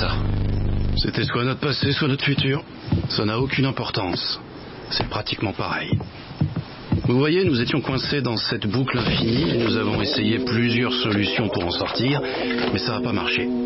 ça? C'était soit notre passé, soit notre futur. Ça n'a aucune importance. C'est pratiquement pareil. Vous voyez, nous étions coincés dans cette boucle infinie et nous avons essayé plusieurs solutions pour en sortir, mais ça n'a pas marché.